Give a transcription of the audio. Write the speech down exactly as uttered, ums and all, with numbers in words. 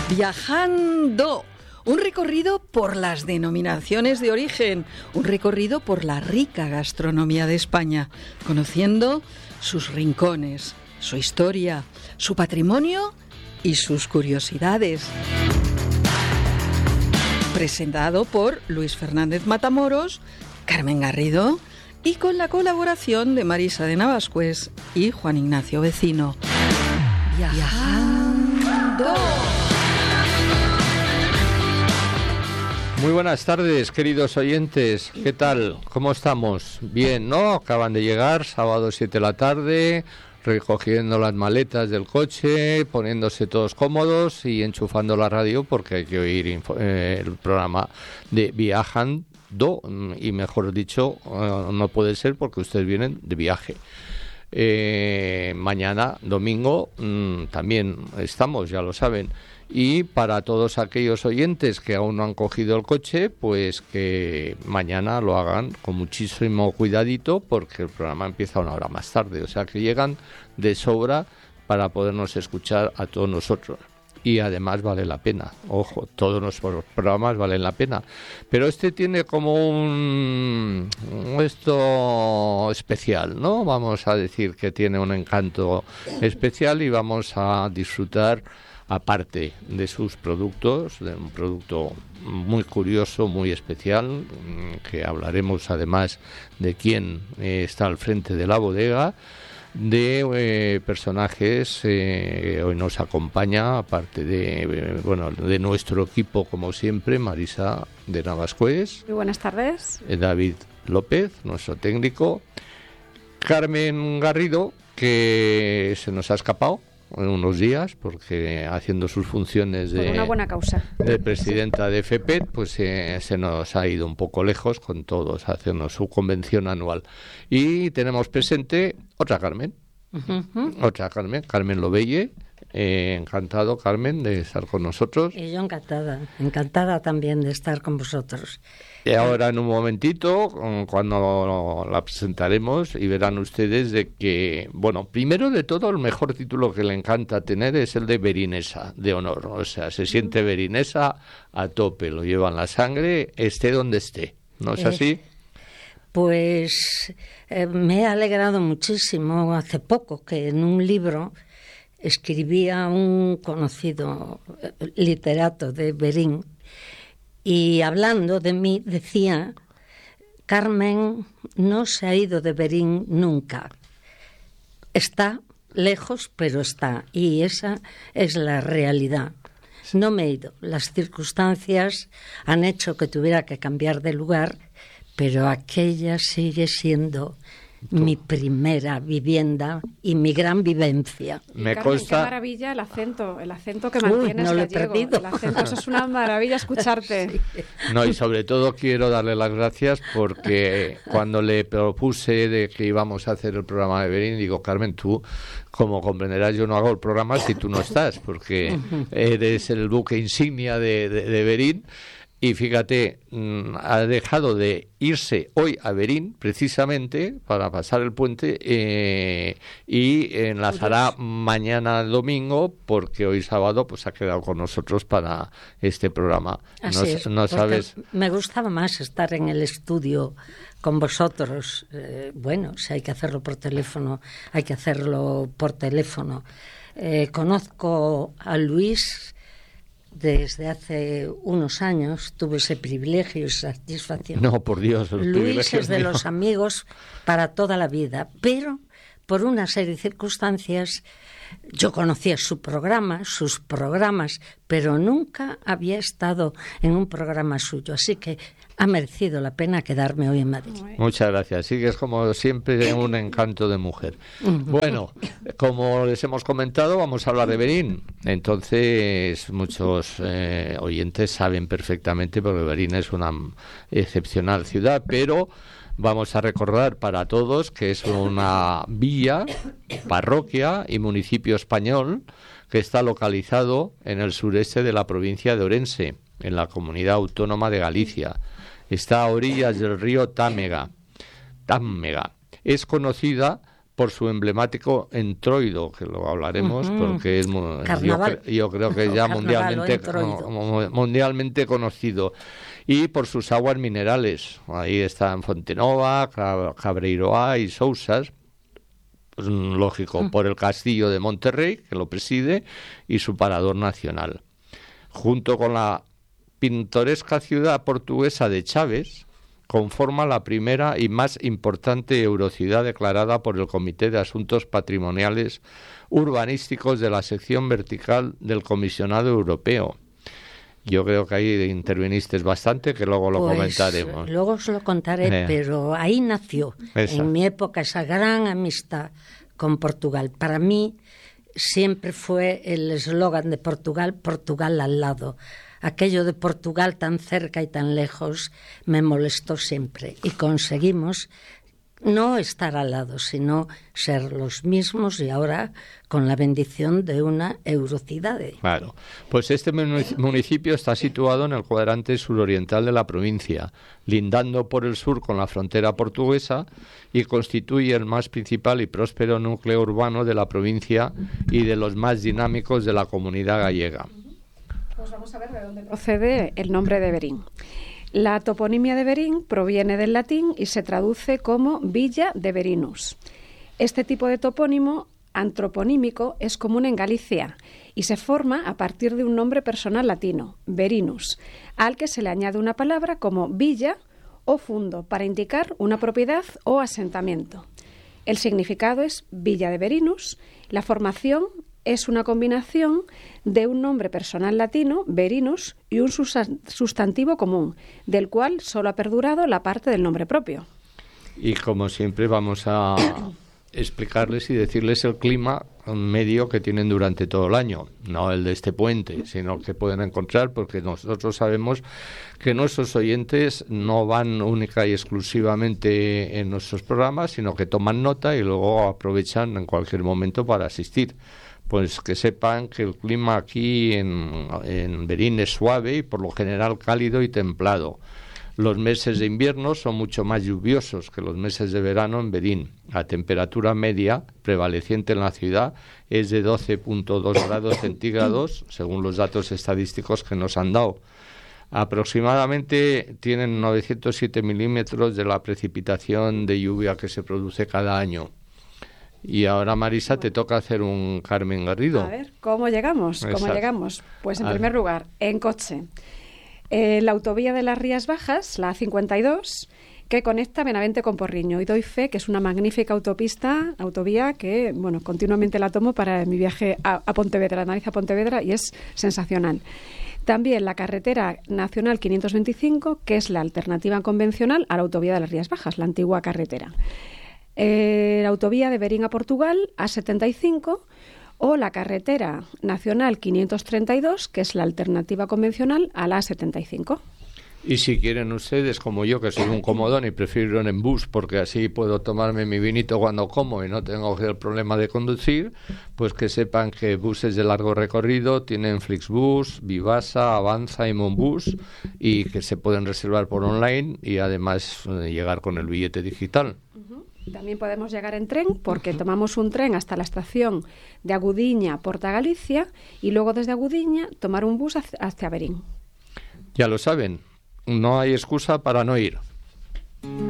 Viajando, un recorrido por las denominaciones de origen, un recorrido por la rica gastronomía de España, conociendo sus rincones, su historia, su patrimonio y sus curiosidades. Presentado por Luis Fernández Matamoros, Carmen Garrido y con la colaboración de Marisa de Navascués y Juan Ignacio Vecino. Viajando. Muy buenas tardes, queridos oyentes. ¿Qué tal? ¿Cómo estamos? Bien, ¿no? Acaban de llegar, sábado siete de la tarde, recogiendo las maletas del coche, poniéndose todos cómodos y enchufando la radio porque hay que oír info- eh, el programa de Viajando, y mejor dicho, eh, no puede ser porque ustedes vienen de viaje. Eh, mañana, domingo, mmm, también estamos, ya lo saben. Y para todos aquellos oyentes que aún no han cogido el coche, pues que mañana lo hagan con muchísimo cuidadito porque el programa empieza una hora más tarde. O sea que llegan de sobra para podernos escuchar a todos nosotros. Y además vale la pena. Ojo, todos nuestros programas valen la pena. Pero este tiene como un, un esto especial, ¿no? Vamos a decir que tiene un encanto especial y vamos a disfrutar, aparte de sus productos, de un producto muy curioso, muy especial, que hablaremos además de quién eh, está al frente de la bodega, de eh, personajes eh, hoy nos acompaña, aparte de eh, bueno de nuestro equipo, como siempre, Marisa de Navascués. Muy buenas tardes. eh, David López, nuestro técnico, Carmen Garrido, que se nos ha escapado en unos días porque haciendo sus funciones de, Por una buena causa. de presidenta de F P E T, pues eh, se nos ha ido un poco lejos con todos haciendo su convención anual. Y tenemos presente otra Carmen, uh-huh. otra Carmen, Carmen Lobelle. Eh, encantado, Carmen, de estar con nosotros. Y yo encantada, encantada también de estar con vosotros. Y ahora en un momentito, cuando la presentaremos, y verán ustedes de que, bueno, primero de todo, el mejor título que le encanta tener es el de berinesa, de honor. O sea, se siente berinesa a tope, lo lleva en la sangre, esté donde esté. ¿No es así? Eh, pues eh, me he alegrado muchísimo hace poco que en un libro escribía un conocido literato de Berín, y hablando de mí decía: Carmen no se ha ido de Berín nunca. Está lejos, pero está. Y esa es la realidad. No me he ido. Las circunstancias han hecho que tuviera que cambiar de lugar, pero aquella sigue siendo mi primera vivienda y mi gran vivencia. Me Carmen, consta... qué maravilla el acento, el acento que mantienes. Uy, no lo he gallego. perdido. El acento, eso es una maravilla escucharte. Sí. No, y sobre todo quiero darle las gracias porque cuando le propuse de que íbamos a hacer el programa de Berín, digo: Carmen, tú, como comprenderás, yo no hago el programa si tú no estás, porque eres el buque insignia de, de, de Berín. Y fíjate, mmm, ha dejado de irse hoy a Berín precisamente para pasar el puente eh, y enlazará mañana domingo porque hoy sábado pues ha quedado con nosotros para este programa. Así no, es, no sabes. Me gustaba más estar en el estudio con vosotros. Eh, bueno, si hay que hacerlo por teléfono, hay que hacerlo por teléfono. Eh, conozco a Luis desde hace unos años, tuve ese privilegio y esa satisfacción. No, por Dios. Luis es de mío. los amigos para toda la vida, pero por una serie de circunstancias yo conocía su programa, sus programas, pero nunca había estado en un programa suyo, así que ha merecido la pena quedarme hoy en Madrid. Muchas gracias. Sigues como siempre un encanto de mujer. Bueno, como les hemos comentado, vamos a hablar de Berín. Entonces, muchos eh, oyentes saben perfectamente porque Berín es una excepcional ciudad, pero vamos a recordar para todos que es una villa, parroquia y municipio español que está localizado en el sureste de la provincia de Orense, en la comunidad autónoma de Galicia. Está a orillas del río Támega. Támega. Es conocida por su emblemático entroido, que lo hablaremos, uh-huh. porque es muy, Carnaval. Yo, yo creo que ya mundialmente, no, mundialmente conocido. Y por sus aguas minerales. Ahí están Fontenova, Cabreiroa y Sousas. Pues, lógico, uh-huh. por el castillo de Monterrey, que lo preside, y su parador nacional. Junto con la pintoresca ciudad portuguesa de Chaves, conforma la primera y más importante eurociudad declarada por el Comité de Asuntos Patrimoniales Urbanísticos de la sección vertical del Comisionado Europeo. Yo creo que ahí interviniste bastante, que luego lo pues, comentaremos. Luego os lo contaré, eh. pero ahí nació, esa. en mi época, esa gran amistad con Portugal. Para mí siempre fue el eslogan de Portugal, Portugal al lado. Aquello de Portugal tan cerca y tan lejos me molestó siempre y conseguimos no estar al lado, sino ser los mismos y ahora con la bendición de una eurocidad. Claro, pues este municipio está situado en el cuadrante suroriental de la provincia, lindando por el sur con la frontera portuguesa y constituye el más principal y próspero núcleo urbano de la provincia y de los más dinámicos de la comunidad gallega. Pues vamos a ver de dónde procede el nombre de Verín. La toponimia de Verín proviene del latín y se traduce como Villa de Verinus. Este tipo de topónimo antroponímico es común en Galicia y se forma a partir de un nombre personal latino, Verinus, al que se le añade una palabra como villa o fundo para indicar una propiedad o asentamiento. El significado es Villa de Verinus. La formación es una combinación de un nombre personal latino, Verinus, y un sustantivo común, del cual solo ha perdurado la parte del nombre propio. Y como siempre vamos a explicarles y decirles el clima medio que tienen durante todo el año, no el de este puente, sino que pueden encontrar, porque nosotros sabemos que nuestros oyentes no van única y exclusivamente en nuestros programas, sino que toman nota y luego aprovechan en cualquier momento para asistir. Pues que sepan que el clima aquí en, en Verín es suave y por lo general cálido y templado. Los meses de invierno son mucho más lluviosos que los meses de verano en Verín. La temperatura media prevaleciente en la ciudad es de doce punto dos grados centígrados, según los datos estadísticos que nos han dado. Aproximadamente tienen novecientos siete milímetros de la precipitación de lluvia que se produce cada año. Y ahora, Marisa, te toca hacer un Carmen Garrido. A ver, ¿cómo llegamos? ¿Cómo Exacto. llegamos? Pues en a primer ver. lugar, en coche. Eh, la autovía de las Rías Bajas, la A cincuenta y dos, que conecta Benavente con Porriño. Y doy fe que es una magnífica autopista, autovía que, bueno, continuamente la tomo para mi viaje a, a Pontevedra, analiza Pontevedra, y es sensacional. También la carretera nacional quinientos veinticinco, que es la alternativa convencional a la autovía de las Rías Bajas, la antigua carretera. Eh, la autovía de Verín a Portugal, A setenta y cinco, o la carretera nacional quinientos treinta y dos, que es la alternativa convencional a la A setenta y cinco. Y si quieren ustedes, como yo, que soy un comodón y prefiero ir en bus porque así puedo tomarme mi vinito cuando como y no tengo el problema de conducir, pues que sepan que buses de largo recorrido tienen Flixbus, Vivasa, Avanza y Monbus, y que se pueden reservar por online y además eh, llegar con el billete digital. También podemos llegar en tren porque tomamos un tren hasta la estación de Agudiña, Porta Galicia, y luego desde Agudiña tomar un bus hacia Verín. Ya lo saben, no hay excusa para no ir.